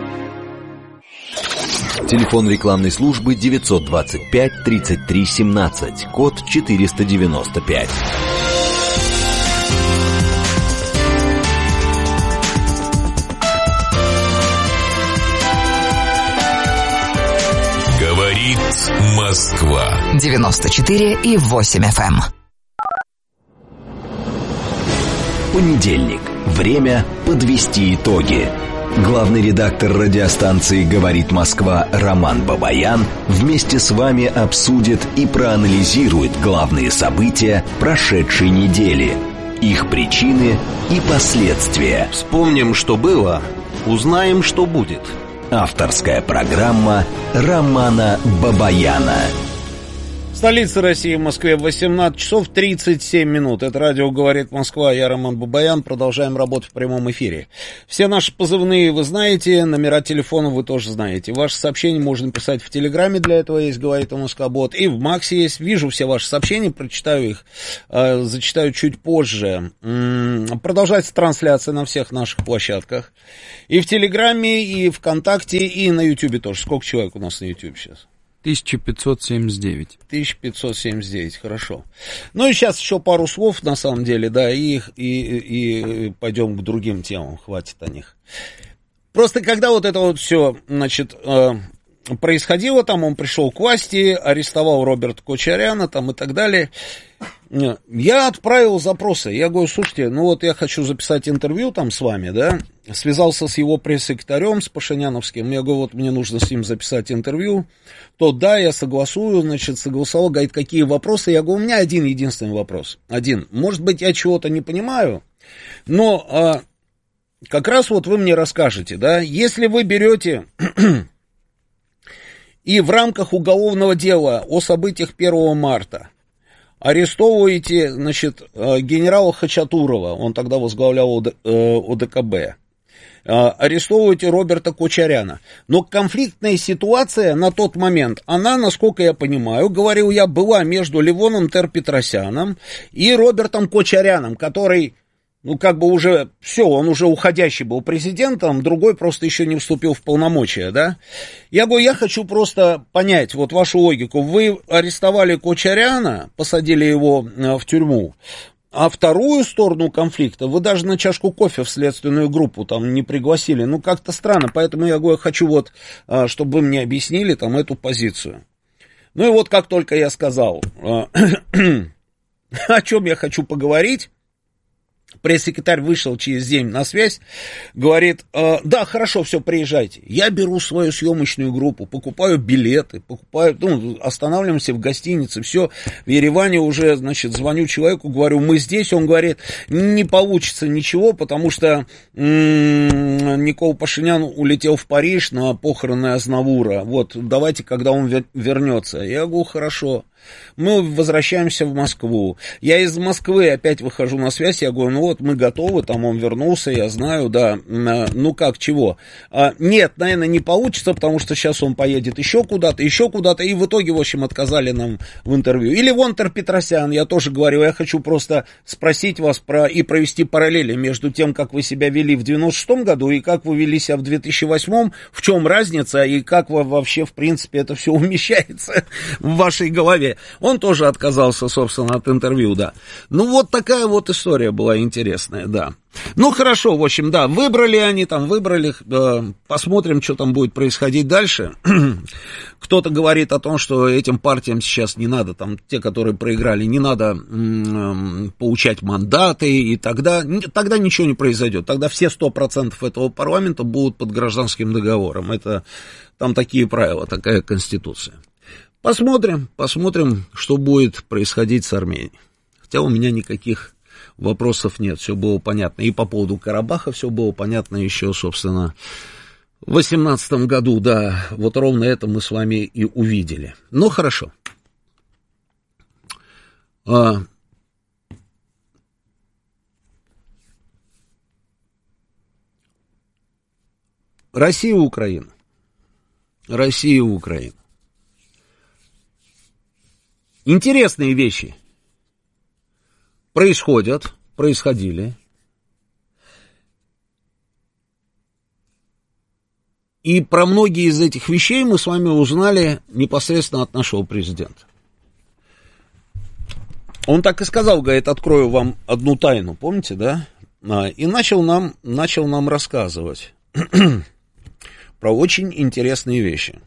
Телефон рекламной службы 925 33 17, код 495. Говорит Москва. 94,8 FM. Понедельник. Время подвести итоги. Главный редактор радиостанции «Говорит Москва» Роман Бабаян вместе с вами обсудит и проанализирует главные события прошедшей недели, их причины и последствия. Вспомним, что было, узнаем, что будет. Авторская программа Романа Бабаяна. Столица России, в Москве, 18 часов 37 минут. Это радио «Говорит Москва», я Роман Бабаян. Продолжаем работу в прямом эфире. Все наши позывные вы знаете, номера телефонов вы тоже знаете. Ваши сообщения можно писать в Телеграме, для этого есть «Говорит Москва-бот», и в Максе есть. Вижу все ваши сообщения, прочитаю их, зачитаю чуть позже. Продолжается трансляция на всех наших площадках. И в Телеграме, и ВКонтакте, и на Ютубе тоже. Сколько человек у нас на Ютубе сейчас? 1579. 1579, хорошо. Ну и сейчас еще пару слов, на самом деле, да, и пойдем к другим темам, хватит о них. Просто когда вот это вот все, значит, происходило, там он пришел к власти, арестовал Роберта Кочаряна, там и так далее, я отправил запросы, я говорю, слушайте, ну вот я хочу записать интервью там с вами, да, связался с его пресс-секретарем, с Пашиняновским, я говорю, вот мне нужно с ним записать интервью, то да, я согласую, значит, согласовал, говорит, какие вопросы, я говорю, у меня один единственный вопрос, может быть, я чего-то не понимаю, но как раз вот вы мне расскажете, да, если вы берете и в рамках уголовного дела о событиях 1 марта арестовываете, значит, генерала Хачатурова, он тогда возглавлял ОДКБ, арестовываете Роберта Кочаряна. Но конфликтная ситуация на тот момент, она, насколько я понимаю, говорил я, была между Левоном Тер-Петросяном и Робертом Кочаряном, который, ну, как бы уже, все, он уже уходящий был президентом, другой просто еще не вступил в полномочия, да. Я говорю, я хочу просто понять вот вашу логику. Вы арестовали Кочаряна, посадили его в тюрьму, а вторую сторону конфликта вы даже на чашку кофе в следственную группу там не пригласили. Ну, как-то странно, поэтому я говорю, хочу вот, чтобы вы мне объяснили там эту позицию. Ну, и вот как только я сказал, о чем я хочу поговорить, пресс-секретарь вышел через день на связь, говорит, да, хорошо, все, приезжайте. Я беру свою съемочную группу, покупаю билеты, останавливаемся в гостинице, все, в Ереване уже, значит, звоню человеку, говорю, мы здесь, он говорит, не получится ничего, потому что Никол Пашинян улетел в Париж на похороны Азнавура, вот, давайте, когда он вернется. Я говорю, хорошо. Мы возвращаемся в Москву. Я из Москвы опять выхожу на связь, я говорю, ну вот мы готовы, там он вернулся, я знаю, да, ну как, чего? Нет, наверное, не получится, потому что сейчас он поедет еще куда-то, и в итоге, в общем, отказали нам в интервью. Или вон Тер-Петросян, я тоже говорю, я хочу просто спросить вас и провести параллели между тем, как вы себя вели в 96-м году и как вы вели себя в 2008-м, в чем разница и как вообще, в принципе, это все умещается в вашей голове. Он тоже отказался, собственно, от интервью, да. Ну, вот такая вот история была интересная, да. Ну, хорошо, в общем, да, выбрали, посмотрим, что там будет происходить дальше. Кто-то говорит о том, что этим партиям сейчас не надо, там, те, которые проиграли, не надо получать мандаты, и тогда ничего не произойдет. Тогда все 100% этого парламента будут под гражданским договором. Это там такие правила, такая конституция. Посмотрим, что будет происходить с Арменией. Хотя у меня никаких вопросов нет, все было понятно. И по поводу Карабаха все было понятно еще, собственно, в 2018 году, да, вот ровно это мы с вами и увидели. Ну, хорошо. Россия и Украина. Интересные вещи происходили. И про многие из этих вещей мы с вами узнали непосредственно от нашего президента. Он так и сказал, говорит, открою вам одну тайну, помните, да? И начал нам рассказывать про очень интересные вещи.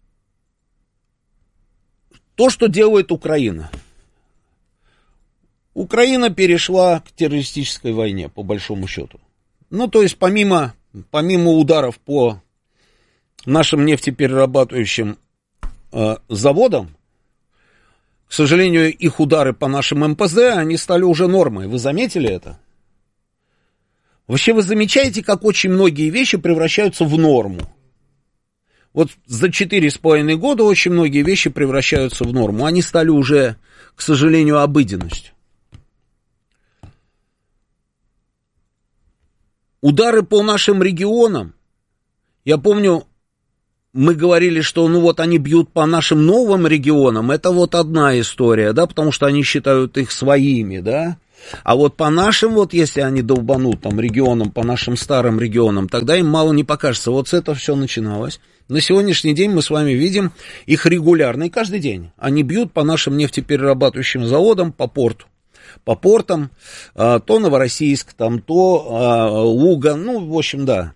То, что делает Украина. Украина перешла к террористической войне, по большому счету. Ну, то есть, помимо ударов по нашим нефтеперерабатывающим заводам, к сожалению, их удары по нашим МПЗ, они стали уже нормой. Вы заметили это? Вообще, вы замечаете, как очень многие вещи превращаются в норму? Вот за 4,5 года очень многие вещи превращаются в норму. Они стали уже, к сожалению, обыденностью. Удары по нашим регионам. Я помню, мы говорили, что ну вот они бьют по нашим новым регионам. Это вот одна история, да, потому что они считают их своими, да. А вот по нашим, вот если они долбанут там регионам, по нашим старым регионам, тогда им мало не покажется. Вот с этого все начиналось. На сегодняшний день мы с вами видим их регулярно и каждый день. Они бьют по нашим нефтеперерабатывающим заводам, по порту. По портам, то Новороссийск, там, то Луга, ну, в общем, да.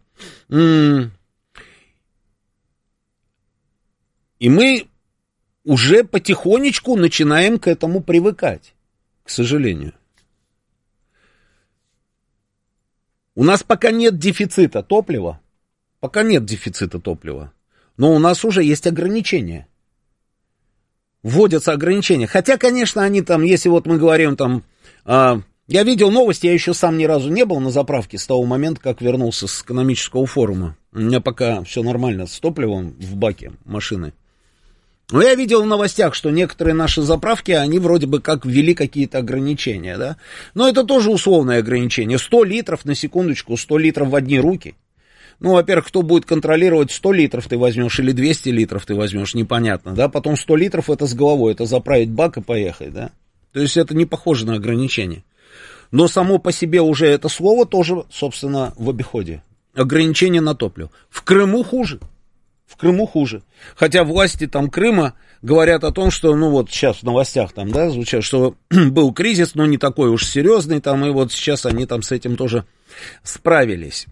И мы уже потихонечку начинаем к этому привыкать, к сожалению. У нас пока нет дефицита топлива, но у нас уже есть ограничения. Вводятся ограничения. Хотя, конечно, они там, если вот мы говорим там... я видел новости, я еще сам ни разу не был на заправке с того момента, как вернулся с экономического форума. У меня пока все нормально с топливом в баке машины. Но я видел в новостях, что некоторые наши заправки, они вроде бы как ввели какие-то ограничения, да. Но это тоже условное ограничение. 100 литров, на секундочку, 100 литров в одни руки. Ну, во-первых, кто будет контролировать, 100 литров ты возьмешь или 200 литров ты возьмешь, непонятно, да. Потом 100 литров это с головой, это заправить бак и поехать, да. То есть это не похоже на ограничение. Но само по себе уже это слово тоже, собственно, в обиходе. Ограничение на топливо. В Крыму хуже. Хотя власти там Крыма говорят о том, что, ну вот сейчас в новостях там, да, звучат, что был кризис, но не такой уж серьезный там, и вот сейчас они там с этим тоже справились.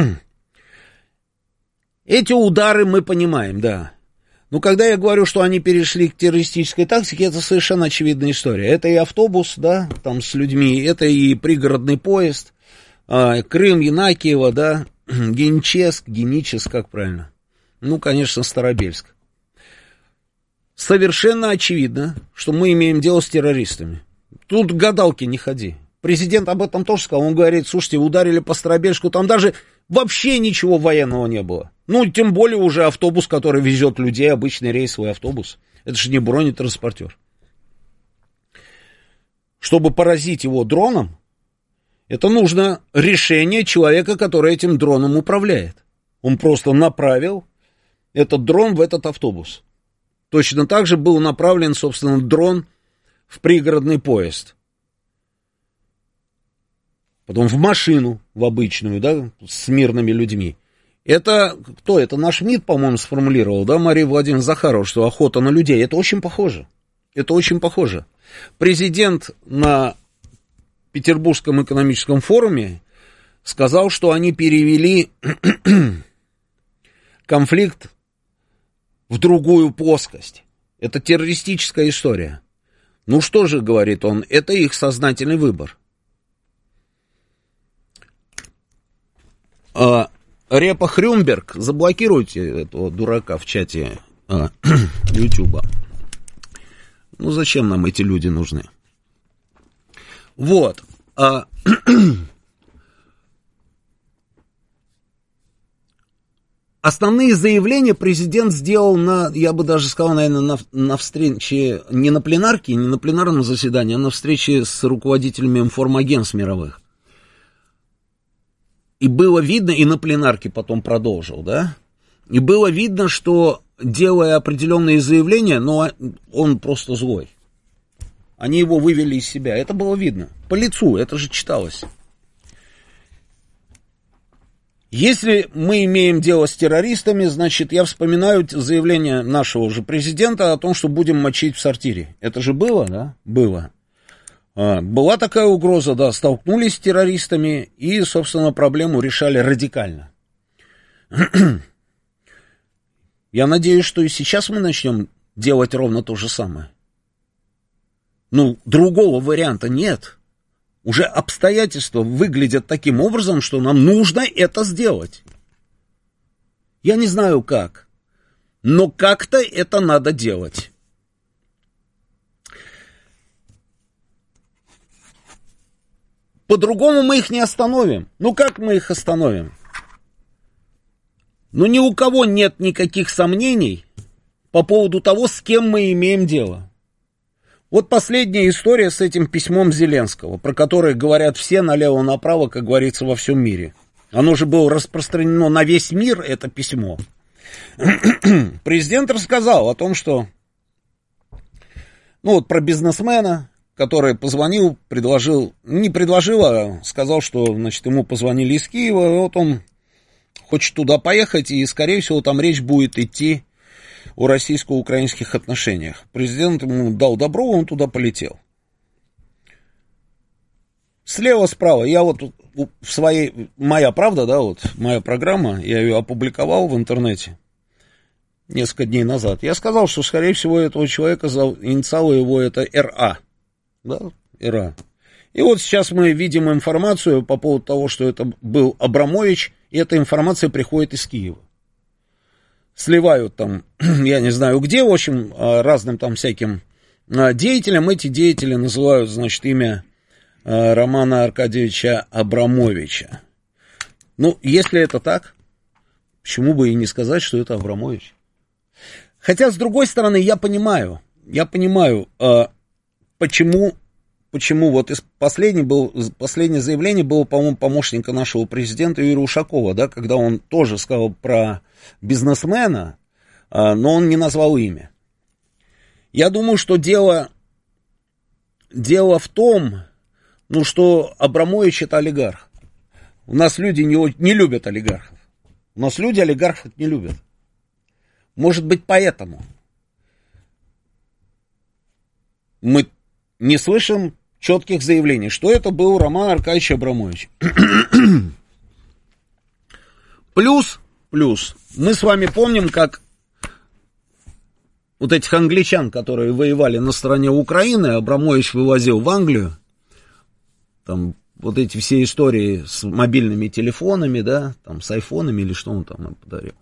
Эти удары мы понимаем, да. Но когда я говорю, что они перешли к террористической тактике, это совершенно очевидная история. Это и автобус, да, там с людьми, это и пригородный поезд, Крым, Янакиево, да, Геническ, как правильно? Ну, конечно, Старобельск. Совершенно очевидно, что мы имеем дело с террористами. Тут гадалки не ходи. Президент об этом тоже сказал. Он говорит, слушайте, ударили по Старобельску, там даже вообще ничего военного не было. Ну, тем более уже автобус, который везет людей, обычный рейсовый автобус. Это же не бронетранспортер. Чтобы поразить его дроном, это нужно решение человека, который этим дроном управляет. Он просто направил этот дрон в этот автобус. Точно так же был направлен, собственно, дрон в пригородный поезд. Потом в машину, в обычную, да, с мирными людьми. Это кто? Это наш МИД, по-моему, сформулировал, да, Мария Владимировна Захарова, что охота на людей. Это очень похоже. Президент на Петербургском экономическом форуме сказал, что они перевели конфликт в другую плоскость. Это террористическая история. Ну что же, говорит он, это их сознательный выбор. Репа Хрюмберг, заблокируйте этого дурака в чате Ютуба. Ну зачем нам эти люди нужны? Вот. Основные заявления президент сделал я бы даже сказал, наверное, на встрече, не на пленарке, не на пленарном заседании, а на встрече с руководителями информагентств мировых. И было видно, и на пленарке потом продолжил, да, и было видно, что, делая определенные заявления, но он просто злой. Они его вывели из себя, это было видно, по лицу, это же читалось. Если мы имеем дело с террористами, значит, я вспоминаю заявление нашего же президента о том, что будем мочить в сортире. Это же было, да? Было. Была такая угроза, да, столкнулись с террористами и, собственно, проблему решали радикально. Я надеюсь, что и сейчас мы начнем делать ровно то же самое. Ну, другого варианта нет. Уже обстоятельства выглядят таким образом, что нам нужно это сделать. Я не знаю как, но как-то это надо делать. По-другому мы их не остановим. Ну, как мы их остановим? Ну, ни у кого нет никаких сомнений по поводу того, с кем мы имеем дело. Вот последняя история с этим письмом Зеленского, про которое говорят все налево-направо, как говорится, во всем мире. Оно же было распространено на весь мир, это письмо. Президент рассказал о том, что... Ну, вот про бизнесмена, который позвонил, сказал, что, значит, ему позвонили из Киева, и вот он хочет туда поехать, и, скорее всего, там речь будет идти о российско-украинских отношениях. Президент ему дал добро, он туда полетел. Слева-справа, я вот в своей, «Моя правда», да, вот, моя программа, я ее опубликовал в интернете несколько дней назад. Я сказал, что, скорее всего, этого человека, инициалы его это РА. Да, РА. И вот сейчас мы видим информацию по поводу того, что это был Абрамович, и эта информация приходит из Киева. Сливают там, я не знаю где, в общем, разным там всяким деятелям. Эти деятели называют, значит, имя Романа Аркадьевича Абрамовича. Ну, если это так, почему бы и не сказать, что это Абрамович? Хотя, с другой стороны, я понимаю, почему вот последнее заявление было, по-моему, помощника нашего президента Юрия Ушакова, да, когда он тоже сказал про бизнесмена, но он не назвал имя. Я думаю, что дело в том, ну, что Абрамович это олигарх. У нас люди не любят олигархов. У нас люди олигархов не любят. Может быть, поэтому мы не слышим четких заявлений, что это был Роман Аркадьевич Абрамович. Плюс, мы с вами помним, как вот этих англичан, которые воевали на стороне Украины, Абрамович вывозил в Англию, там вот эти все истории с мобильными телефонами, да, там с айфонами или что он там им подарил.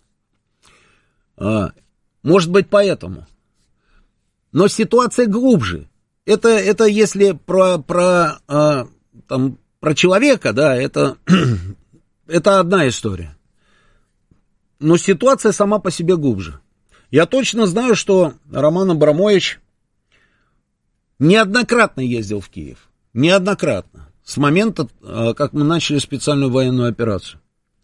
Может быть, поэтому. Но ситуация глубже. Это если про человека, да, это одна история. Но ситуация сама по себе глубже. Я точно знаю, что Роман Абрамович неоднократно ездил в Киев. Неоднократно. С момента, как мы начали специальную военную операцию.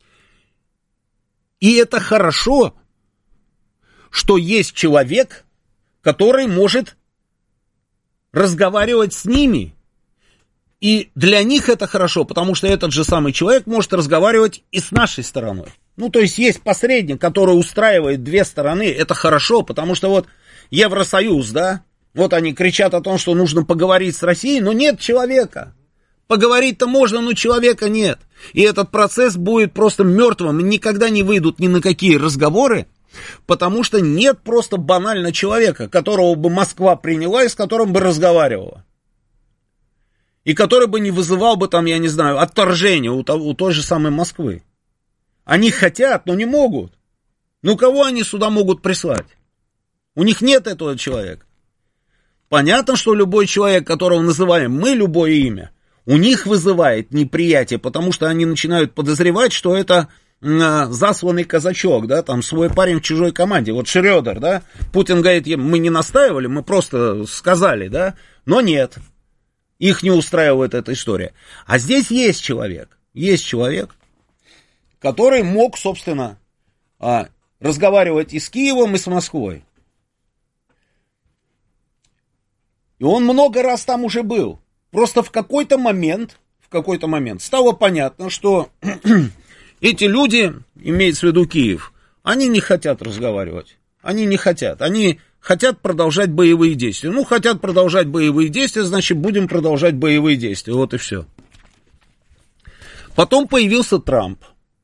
И это хорошо, что есть человек, который может разговаривать с ними. И для них это хорошо, потому что этот же самый человек может разговаривать и с нашей стороной. Ну, то есть есть посредник, который устраивает две стороны, это хорошо, потому что вот Евросоюз, да, вот они кричат о том, что нужно поговорить с Россией, но нет человека. Поговорить-то можно, но человека нет. И этот процесс будет просто мертвым, и никогда не выйдут ни на какие разговоры, потому что нет просто банально человека, которого бы Москва приняла и с которым бы разговаривала. И который бы не вызывал бы там, я не знаю, отторжения у той же самой Москвы. Они хотят, но не могут. Ну, кого они сюда могут прислать? У них нет этого человека. Понятно, что любой человек, которого называем мы, любое имя, у них вызывает неприятие, потому что они начинают подозревать, что это засланный казачок, да, там свой парень в чужой команде. Вот Шрёдер, да, Путин говорит, мы не настаивали, мы просто сказали, да, но нет. Их не устраивает эта история. А здесь есть человек, который мог, собственно, разговаривать и с Киевом, и с Москвой. И он много раз там уже был. Просто в какой-то момент стало понятно, что эти люди, имеется в виду Киев, они не хотят разговаривать. Они не хотят. Они хотят продолжать боевые действия. Ну, хотят продолжать боевые действия, значит, будем продолжать боевые действия. Вот и все. Потом появился Трамп,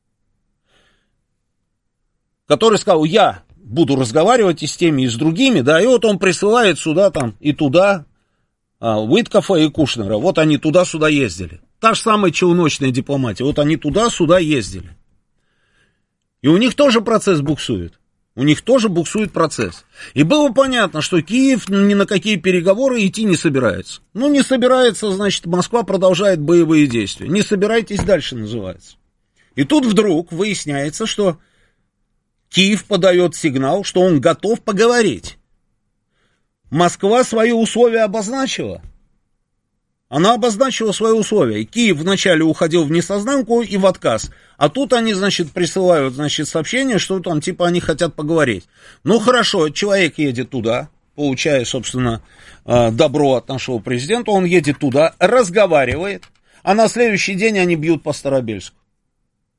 который сказал, я буду разговаривать и с теми, и с другими, да, и вот он присылает сюда там и туда Уиткофа и Кушнера, вот они туда-сюда ездили. Та же самая челночная дипломатия, вот они туда-сюда ездили. И у них тоже процесс буксует. У них тоже буксует процесс. И было понятно, что Киев ни на какие переговоры идти не собирается. Ну, не собирается, значит, Москва продолжает боевые действия. Не собирайтесь дальше, называется. И тут вдруг выясняется, что Киев подает сигнал, что он готов поговорить. Москва свои условия обозначила. Она обозначила свои условия. Киев вначале уходил в несознанку и в отказ. А тут они, значит, присылают, значит, сообщение, что там, типа, они хотят поговорить. Ну, хорошо, человек едет туда, получая, собственно, добро от нашего президента. Он едет туда, разговаривает, а на следующий день они бьют по Старобельску.